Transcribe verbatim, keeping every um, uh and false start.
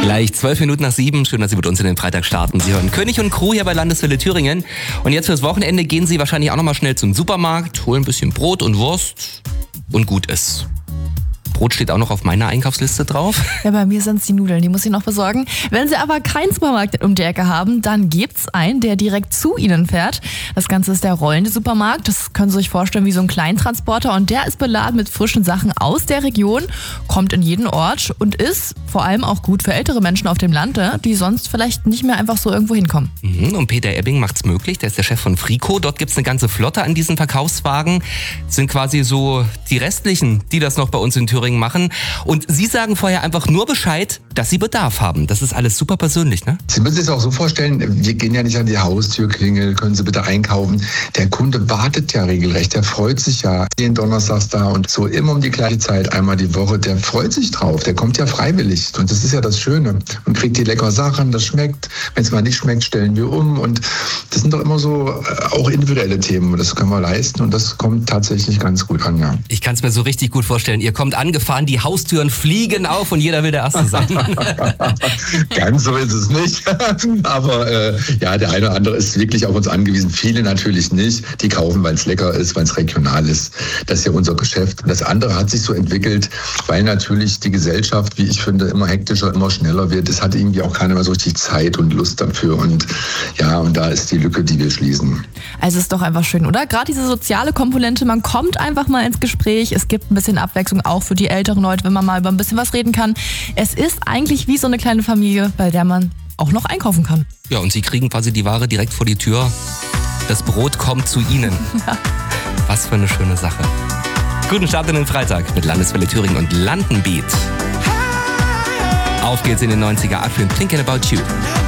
Gleich zwölf Minuten nach sieben. Schön, dass Sie mit uns in den Freitag starten. Sie hören König und Crew hier bei Landeswelle Thüringen. Und jetzt fürs Wochenende gehen Sie wahrscheinlich auch nochmal schnell zum Supermarkt, holen ein bisschen Brot und Wurst und gut ist. Brot steht auch noch auf meiner Einkaufsliste drauf. Ja, bei mir sind es die Nudeln, die muss ich noch besorgen. Wenn Sie aber keinen Supermarkt um die Ecke haben, dann gibt's einen, der direkt zu Ihnen fährt. Das Ganze ist der rollende Supermarkt. Das können Sie sich vorstellen wie so ein Kleintransporter. Und der ist beladen mit frischen Sachen aus der Region, kommt in jeden Ort und ist vor allem auch gut für ältere Menschen auf dem Land, die sonst vielleicht nicht mehr einfach so irgendwo hinkommen. Mhm, und Peter Ebbing macht's möglich. Der ist der Chef von Frico. Dort gibt's eine ganze Flotte an diesen Verkaufswagen. Das sind quasi so die restlichen, die das noch bei uns in Thüringen machen. Und Sie sagen vorher einfach nur Bescheid, dass Sie Bedarf haben. Das ist alles super persönlich, ne? Sie müssen sich das auch so vorstellen, wir gehen ja nicht an die Haustürklingel, können Sie bitte einkaufen. Der Kunde wartet ja regelrecht, der freut sich ja. Den Donnerstags da und so immer um die gleiche Zeit, einmal die Woche, der freut sich drauf, der kommt ja freiwillig. Und das ist ja das Schöne. Man kriegt die leckeren Sachen, das schmeckt. Wenn es mal nicht schmeckt, stellen wir um. Und das sind doch immer so auch individuelle Themen. Das können wir leisten und das kommt tatsächlich ganz gut an, ja. Ich kann es mir so richtig gut vorstellen. Ihr kommt angefahren, die Haustüren fliegen auf und jeder will der Erste sein. Ganz so ist es nicht. Aber äh, ja, der eine oder andere ist wirklich auf uns angewiesen. Viele natürlich nicht. Die kaufen, weil es lecker ist, weil es regional ist. Das ist ja unser Geschäft. Das andere hat sich so entwickelt, weil natürlich die Gesellschaft, wie ich finde, immer hektischer, immer schneller wird. Es hat irgendwie auch keiner mehr so richtig Zeit und Lust dafür. Und ja, und da ist die Lücke, die wir schließen. Also ist doch einfach schön, oder? Gerade diese soziale Komponente, man kommt einfach mal ins Gespräch. Es gibt ein bisschen Abwechslung auch für die älteren Leute, wenn man mal über ein bisschen was reden kann. Es ist eigentlich wie so eine kleine Familie, bei der man auch noch einkaufen kann. Ja, und Sie kriegen quasi die Ware direkt vor die Tür. Das Brot kommt zu Ihnen. Ja. Was für eine schöne Sache. Guten Start in den Freitag mit Landeswelle Thüringen und Landenbeat. Auf geht's in den neunziger, Adrian, Thinking About You.